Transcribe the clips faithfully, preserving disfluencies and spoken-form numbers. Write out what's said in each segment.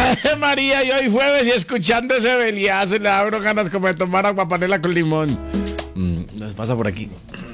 Ay, María, y hoy jueves y escuchando ese beliazo le abro ganas como de tomar agua panela con limón. Mm, nos pasa por aquí.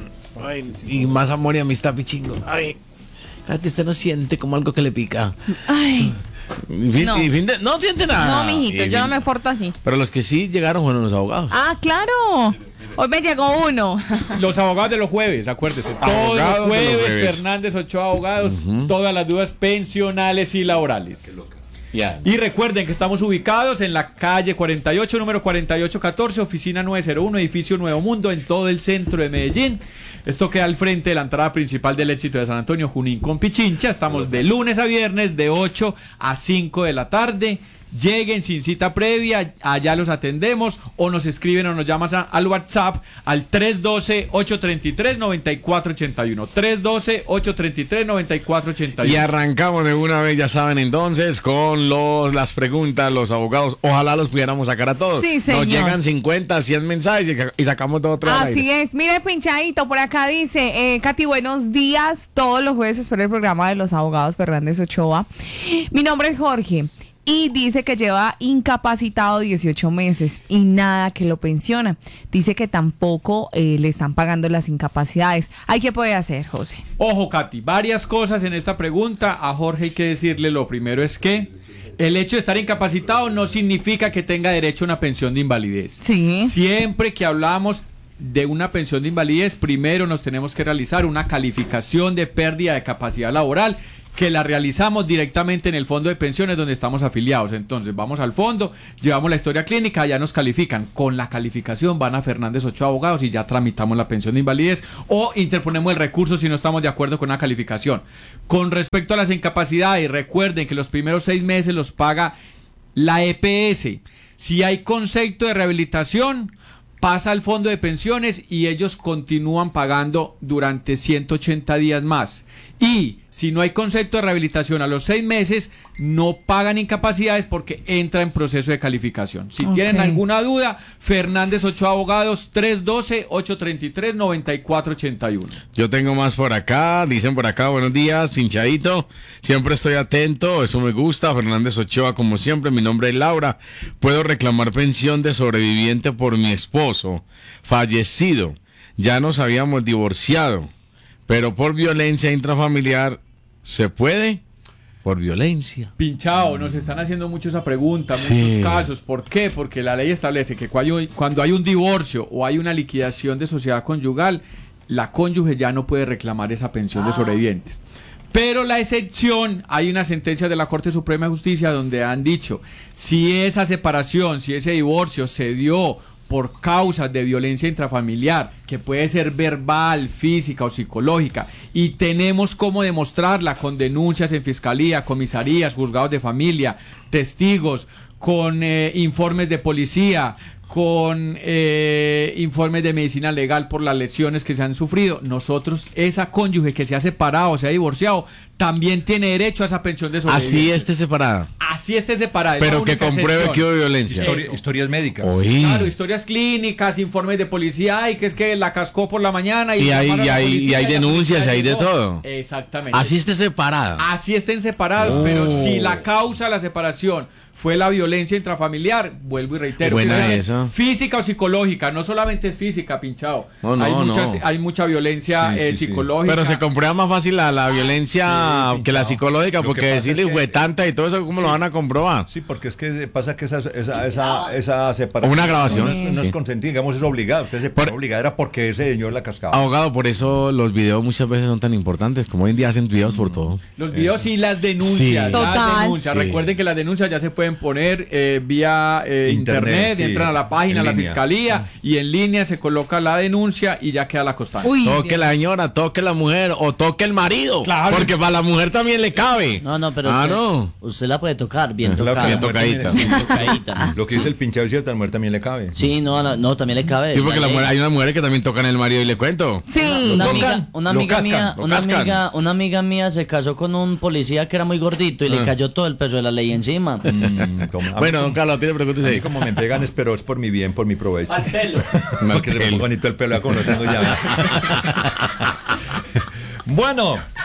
Ay, y más amor y amistad, pichingo. Ay, Katy, usted no siente como algo que le pica. Ay. Y fin, No. y fin de, no siente nada. No, mijito, Y yo no fin- me porto así. Pero los que sí llegaron fueron los abogados. Ah, claro. Hoy me llegó uno. Los abogados de los jueves, acuérdese. Todos Abogados los de los jueves, jueves. Fernández Ochoa Abogados, todas las dudas pensionales y laborales. Ya. Y recuerden que estamos ubicados en la calle cuarenta y ocho, número cuarenta y ocho catorce, oficina nueve cero uno, edificio Nuevo Mundo, en todo el centro de Medellín. Esto queda al frente de la entrada principal del Éxito de San Antonio, Junín con Pichincha. Estamos de lunes a viernes de ocho a cinco de la tarde. Lleguen sin cita previa, allá los atendemos o nos escriben o nos llaman a- al WhatsApp al tres uno dos, ocho tres tres, nueve cuatro ocho uno. tres uno dos, ocho tres tres, nueve cuatro ocho uno. Y arrancamos de una vez, ya saben entonces, con los, las preguntas, los abogados. Ojalá los pudiéramos sacar a todos. Sí, señor. Nos llegan cincuenta, cien mensajes y, y sacamos todo otra vez. Así es. Mire, pinchadito, por acá dice, eh, Katy, buenos días. Todos los jueves espero el programa de los abogados Fernández Ochoa. Mi nombre es Jorge. Y dice que lleva incapacitado dieciocho meses y nada que lo pensiona. Dice que tampoco eh, le están pagando las incapacidades. ¿Hay qué puede hacer, José? Ojo, Katy, varias cosas en esta pregunta. A Jorge hay que decirle, lo primero es que el hecho de estar incapacitado no significa que tenga derecho a una pensión de invalidez. Sí. Siempre que hablamos de una pensión de invalidez, primero nos tenemos que realizar una calificación de pérdida de capacidad laboral, que la realizamos directamente en el fondo de pensiones donde estamos afiliados. Entonces vamos al fondo, llevamos la historia clínica, ya nos califican. Con la calificación van a Fernández Ochoa Abogados y ya tramitamos la pensión de invalidez o interponemos el recurso si no estamos de acuerdo con la calificación. Con respecto a las incapacidades, recuerden que los primeros seis meses los paga la E P S. Si hay concepto de rehabilitación, pasa al fondo de pensiones y ellos continúan pagando durante ciento ochenta días más. Y si no hay concepto de rehabilitación a los seis meses, no pagan incapacidades porque entra en proceso de calificación. Si Ok. tienen alguna duda, Fernández Ochoa Abogados, tres uno dos, ocho tres tres, nueve cuatro ocho uno. Yo tengo más por acá, dicen por acá, buenos días, pinchadito. Siempre estoy atento, eso me gusta. Fernández Ochoa, como siempre, mi nombre es Laura. Puedo reclamar pensión de sobreviviente por mi esposo, fallecido. Ya nos habíamos divorciado, pero por violencia intrafamiliar, ¿se puede? Por violencia. Pinchado, nos están haciendo mucho esa pregunta, Sí. muchos casos. ¿Por qué? Porque la ley establece que cuando hay, cuando hay un divorcio o hay una liquidación de sociedad conyugal, la cónyuge ya no puede reclamar esa pensión de sobrevivientes. Pero la excepción, hay una sentencia de la Corte Suprema de Justicia donde han dicho, si esa separación, si ese divorcio se dio por causas de violencia intrafamiliar, que puede ser verbal, física o psicológica, y tenemos cómo demostrarla con denuncias en fiscalía, comisarías, juzgados de familia, testigos, con eh, informes de policía, con eh, informes de medicina legal por las lesiones que se han sufrido, nosotros, esa cónyuge que se ha separado o se ha divorciado, también tiene derecho a esa pensión de sobrevivencia. Así esté separada, Así esté separada. es la pero que única compruebe excepción. que hubo violencia. Eso. Histori- historias médicas. Oí. Claro, historias clínicas, informes de policía, y que es que la cascó por la mañana y, Y hay- llamaron a y la hay- policía y hay la denuncias, policía hay de llegó. todo. Exactamente. Así esté separada. Así estén separados, Oh. pero si la causa de la separación fue la violencia intrafamiliar, vuelvo y reitero, Buena que puede ser esa. física o psicológica, no solamente es física, pinchado. No, no, hay, muchas, no. hay mucha violencia Sí, sí, eh, sí. psicológica. Pero se comprueba más fácil la, la violencia Sí, que la pinchado. psicológica, Lo que porque pasa decirle es que- fue tanta y todo eso, ¿cómo lo van a comprobar? Sí, porque es que pasa que esa, esa, esa, esa separación Una grabación, no es, no sí. es consentida, digamos, es obligada. Usted se Por- pone obligada era porque ese señor la cascaba. Abogado, por eso los videos muchas veces son tan importantes, como hoy en día hacen videos por todo. Los videos y las denuncias, Sí. las Total. denuncias. Sí. Recuerden que las denuncias ya se pueden poner eh, vía eh, internet, Internet, sí. entran a la página, En a la línea. fiscalía, y en línea se coloca la denuncia y ya queda la constancia. Uy, Toque Dios. la señora, toque la mujer o toque el marido. Claro. Porque para la mujer también le cabe. No, no, pero Ah, usted, no. usted la puede tocar bien Claro que tocada. bien la mujer tocadita. también- Bien tocadita. Lo que dice el pinchado es cierto, a la mujer también le cabe. Sí, no, no, no, también le cabe. Sí, porque la ley. mujer- hay unas mujeres que también tocan el marido y le cuento. Sí. Una Lo amiga, tocan, una lo amiga cascan, mía, lo una cascan. amiga, una amiga mía se casó con un policía que era muy gordito y Ah. le cayó todo el peso de la ley encima. Mm, como- a mí Bueno, don como- Carlos, tiene preguntas a mí ahí. como me pegan es, pero es por mi bien, por mi provecho. Mal Porque se me pelo. ponga bonito el pelo, ya como lo tengo ya. Bueno,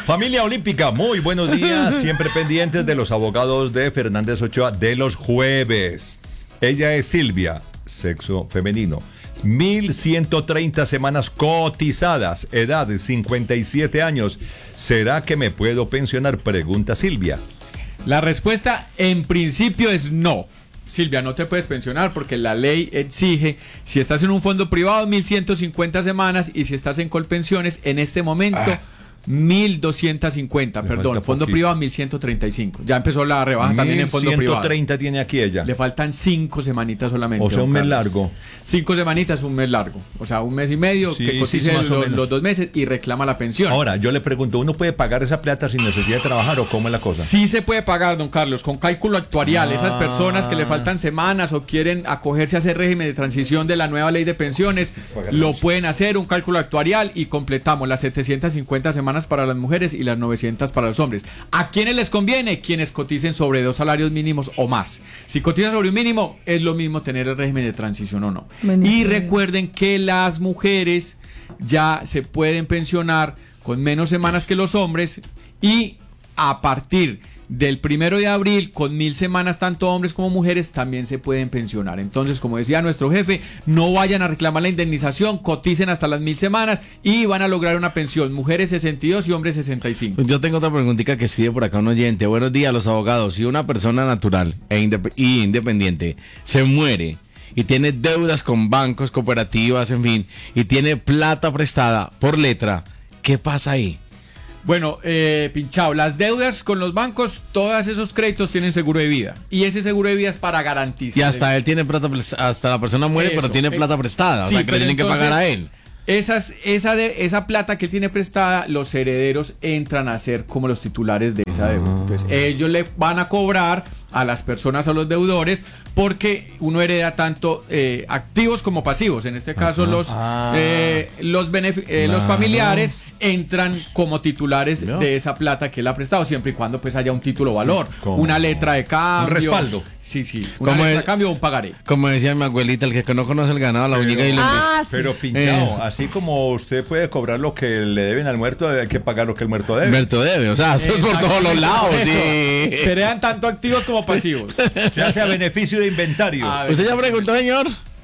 Familia Olímpica, muy buenos días. Siempre pendientes de los abogados de Fernández Ochoa de los jueves. Ella es Silvia, sexo femenino. mil ciento treinta semanas cotizadas, edad cincuenta y siete años. ¿Será que me puedo pensionar? Pregunta Silvia. La respuesta en principio es no. Silvia, no te puedes pensionar porque la ley exige, si estás en un fondo privado, mil ciento cincuenta semanas, y si estás en Colpensiones, en este momento, ah. mil doscientos cincuenta, Le perdón, falta fondo poquito. privado mil ciento treinta y cinco. Ya empezó la rebaja también en fondo privado. ciento treinta tiene aquí ella. Le faltan cinco semanitas solamente. O sea, un don mes Carlos. largo. Cinco semanitas, un mes largo. O sea, un mes y medio Sí, que sí, cotice sí, más o los, menos. los dos meses y reclama la pensión. Ahora, yo le pregunto, ¿uno puede pagar esa plata sin necesidad de trabajar o cómo es la cosa? Sí se puede pagar, don Carlos, con cálculo actuarial. Ah. Esas personas que le faltan semanas o quieren acogerse a ese régimen de transición de la nueva ley de pensiones, lo pueden hacer, un cálculo actuarial, y completamos las setecientas cincuenta semanas para las mujeres y las novecientas para los hombres. ¿A quiénes les conviene? Quienes coticen sobre dos salarios mínimos o más. Si cotizan sobre un mínimo, es lo mismo tener el régimen de transición o no. Bendito Y Dios. recuerden que las mujeres ya se pueden pensionar con menos semanas que los hombres, y a partir del primero de abril, con mil semanas, tanto hombres como mujeres también se pueden pensionar. Entonces, como decía nuestro jefe, no vayan a reclamar la indemnización, coticen hasta las mil semanas y van a lograr una pensión. Mujeres sesenta y dos y hombres sesenta y cinco. Pues yo tengo otra preguntita que escribe por acá un oyente. Buenos días, los abogados. Si una persona natural e indep- y independiente se muere y tiene deudas con bancos, cooperativas, en fin, y tiene plata prestada por letra, ¿qué pasa ahí? Bueno, eh, Pinchao, las deudas con los bancos, todos esos créditos tienen seguro de vida. Y ese seguro de vida es para garantizar. Y hasta él tiene plata, pres- hasta la persona muere, Eso, pero tiene eh, plata prestada, o sí, sea que le pero tienen que pagar a él. Esas, esa, de, esa plata que él tiene prestada, los herederos entran a ser como los titulares de esa deuda. Entonces, ellos le van a cobrar a las personas, a los deudores, porque uno hereda tanto eh, activos como pasivos. En este caso, los, Ah. eh, los, benefi- eh, los Claro. familiares entran como titulares ¿Vio? de esa plata que él ha prestado, siempre y cuando pues haya un título valor, como una letra de cambio. respaldo. Sí, sí, una Como letra el- de cambio o un pagaré. Como decía mi abuelita, el que no conoce el ganado, la uñiga y le Ah, sí. Pero pinchado, así como usted puede cobrar lo que le deben al muerto, hay que pagar lo que el muerto debe. Berto debe, o sea, eso es por todos los lados, Eso. sí. Se heredan tanto activos como pasivos. Se hace a beneficio de inventario. A ver. ¿Usted ya preguntó, señor?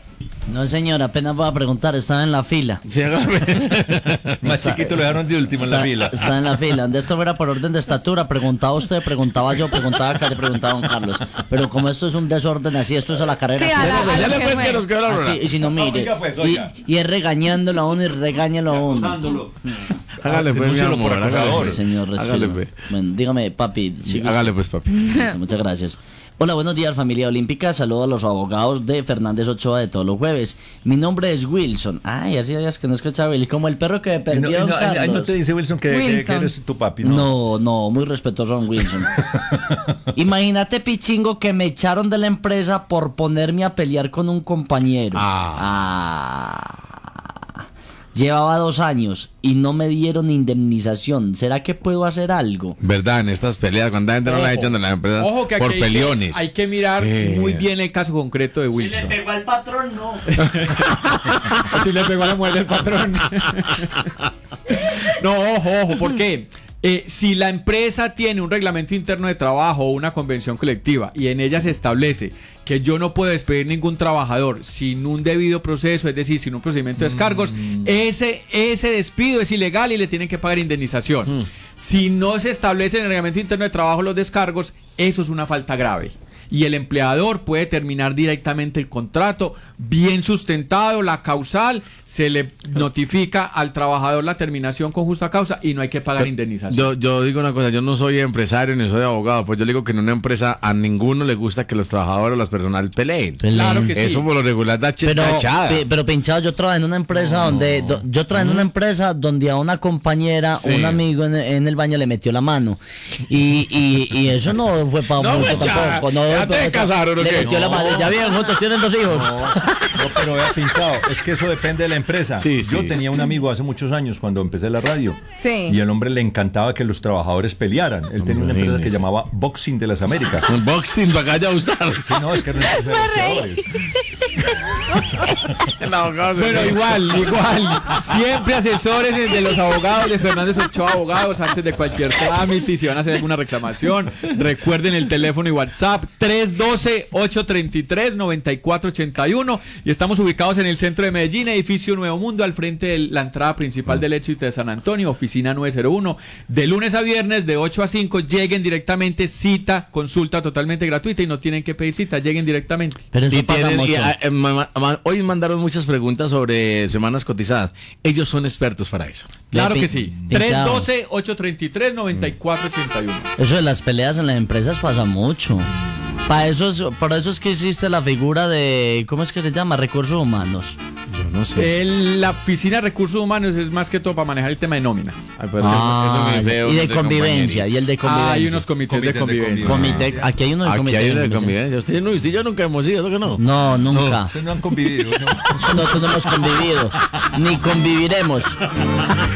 No, señor, apenas voy a preguntar, estaba en la fila. Sí, hágame. Más chiquito lo dejaron de último en la Está, fila. está en la fila. Donde esto fuera por orden de estatura, preguntaba usted, preguntaba yo, preguntaba Calle, preguntaba don Carlos. Pero como esto es un desorden así, esto es a la carrera. Sí, así, a la- a Ya lo le que fue fue. que nos quedó la así, hora. y si no, mire. Oiga, pues, y, oiga. y es regañándolo a uno y regáñalo a uno. Hágale pues, mi Denúncialo por amor, hágale acosador. pues. Señor, Hágale respiro. pues. Bueno, dígame, papi. Sí, ¿sigue hágale usted? pues, papi. Listo, muchas gracias. Hola, buenos días, familia olímpica. Saludos a los abogados de Fernández Ochoa de todos los jueves. Mi nombre es Wilson. Ay, hace días que no escuchaba Willy. Como el perro que Y no, perdió y don no, ay, ay, Carlos. no te dice Wilson que, que- Wilson. que eres tu papi, ¿no? No, no, muy respetuoso don Wilson. Imagínate, pichingo, que me echaron de la empresa por ponerme a pelear con un compañero. Ah. Ah. Llevaba dos años y no me dieron indemnización. ¿Será que puedo hacer algo? Verdad, en estas peleas, cuando la gente no la Ojo. echan de la empresa Ojo que aquí por hay que- peleones. Hay que mirar Eh. muy bien el caso concreto de Wilson. pegó al patrón, no. Si le pegó a la mujer del patrón. No, ojo, ojo, ¿por qué? Eh, si la empresa tiene un reglamento interno de trabajo o una convención colectiva y en ella se establece que yo no puedo despedir ningún trabajador sin un debido proceso, es decir, sin un procedimiento de descargos, ese, ese despido es ilegal y le tienen que pagar indemnización. Si no se establece en el reglamento interno de trabajo los descargos, eso es una falta grave. Y el empleador puede terminar directamente el contrato, bien sustentado, la causal, se le notifica al trabajador la terminación con justa causa y no hay que pagar indemnización. Yo, yo digo una cosa, yo no soy empresario ni soy abogado, pues yo digo que en una empresa a ninguno le gusta que los trabajadores o las personas peleen. Claro que sí. Eso por lo regular da ch- Pero, tachada. pi- pero pinchado, yo trabajé en una empresa donde do- yo trabajé en una empresa donde a una compañera, Sí. un amigo en, en el baño le metió la mano y, y, y eso no fue para No, mucho mucha. tampoco. No, ¿Ya te casaron o Le qué? metió la madre. Ya bien, juntos tienen dos hijos. No, no, pero vea, Pinchado, es que eso depende de la empresa. Sí, sí. Yo tenía un amigo hace muchos años cuando empecé la radio. Sí. Y el hombre le encantaba que los trabajadores pelearan. Él tenía una empresa que Imagínese. llamaba Boxing de las Américas. Un boxing para acá ya gustar. Sí, no, es que era una empresa de boxeadores. El abogado se Bueno, fue. igual, igual. Siempre asesores de los abogados de Fernández Ochoa Abogados antes de cualquier trámite y si van a hacer alguna reclamación. Recuerden el teléfono y WhatsApp tres uno dos, ocho tres tres, nueve cuatro ocho uno y estamos ubicados en el centro de Medellín, edificio Nuevo Mundo, al frente de la entrada principal del éxito de San Antonio, oficina nueve cero uno. De lunes a viernes, de ocho a cinco, lleguen directamente, cita, consulta totalmente gratuita y no tienen que pedir cita, lleguen directamente. Pero eso Y paga tienen- mucho. y, ah, eh, ma- ma- hoy mandaron muchas preguntas sobre semanas cotizadas. Ellos son expertos para eso. Claro Le que pi- sí. pintado. tres uno dos, ocho tres tres, nueve cuatro ocho uno. Eso de las peleas en las empresas pasa mucho. Para eso es, por eso es que existe la figura de, ¿cómo es que se llama? Recursos humanos. Yo no sé. El- la oficina de recursos humanos es más que todo para manejar el tema de nómina. Ay, pero eso- Ah, eso es muy feo, y de no convivencia, y el de convivencia. Ah, hay unos comités Comités de de convivencia. Comité, aquí hay uno de Aquí comité hay uno de convivencia. convivencia. Usted, no, usted y yo nunca hemos ido, ¿no que no? No, nunca. Ustedes no han convivido, ¿no? Nosotros no hemos convivido, ni conviviremos.